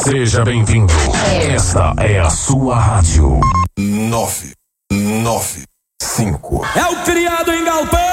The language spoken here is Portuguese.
Seja bem-vindo. Esta é a sua rádio. 995. É o criado em galpão.